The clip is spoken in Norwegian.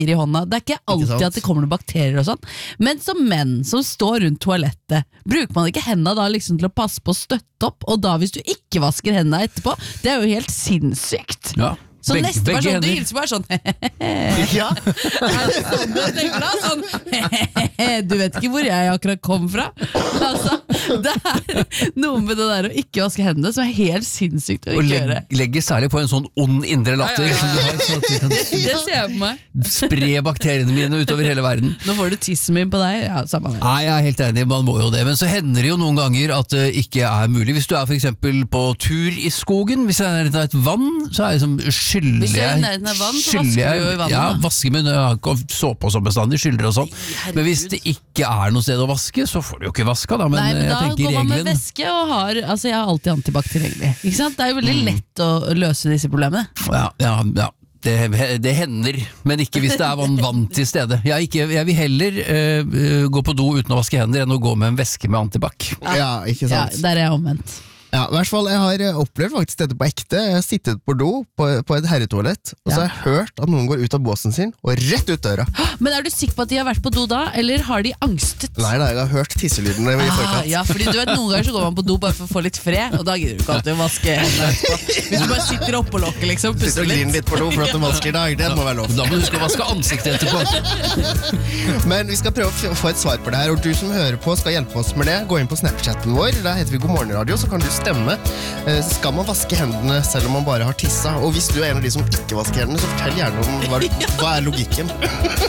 i hånda. Det ikke alltid at det kommer noen bakterier og sånn. Men som menn som står rundt toalettet, bruker man ikke hendene da liksom til å passe på å støtte opp, og da hvis du ikke vasker hendene etterpå, det jo helt sinnssykt. Ja. Så neste person du hender. hilser på sånn Ja. sånn, du tenker da, sånn du vet ikke hvor jeg akkurat kom fra. Altså, det noe med det der å ikke vaske hendene som helt sinnssykt å Og ikke gjøre. legger særlig på en sånn ond indre latter som du har, sånn at du kan Det ser jeg på meg. spre bakteriene mine utover hele verden. Nå får du tissen min på deg. Ja, samme det. Nei, jeg er helt enig, man må jo det. Men så hender det jo noen ganger at det ikke er mulig. Hvis du er for eksempel på tur i skogen, hvis det er et vann, så er det som skylder Hvis du er i nærheten av vann, så vasker du jo i vannet, Ja, da. vasker, men jeg har ikke såpe og sånn bestandig, skylder og sånn. Herregud. Men hvis det ikke er noe sted å vaske, så får du jo ikke vaska da, men, Nei, men jeg da tenker går man med regelen. væske og har, altså jeg har alltid antibac tilgjengelig. Ikke sant? Det er jo veldig lett å løse disse problemene. Ja. Det hender, men ikke hvis det er vann til stede. Jeg vil heller gå på do uten å vaske hender enn å gå med en væske med antibac. Ja, ikke Ja, sant. der er jeg omvendt. Ja, i hvert fall, jeg har opplevd faktisk dette på ekte. Jeg har sittet på do på et herretoalett, og så har jeg hørt at noen går ut av båsen sin, og rett ut døra. Men er du sikker på at de har vært på do da, eller har de angstet? Nei, jeg har hørt tisselydene i forkant. Ja, fordi du vet, noen ganger så går man på do bare for å få litt fred, og da gidder du ikke alltid å vaske hendene etterpå. Hvis du bare sitter oppe og lokker, liksom, Sitter puster og griner litt. litt på do for at du vasker i dag, det må være lov. Da må du huske å vaske ansiktet etterpå. Men vi skal prøve å få et svar på det her, og du som hører på skal hjelpe oss med det. Gå inn på Snapchatten vår, der heter vi God morgen radio, så kan du stemme. Skal man vaske hendene selv om man bare har tissa? Og hvis du er en av de som ikke vasker hendene, så fortell gjerne om hva er logikken.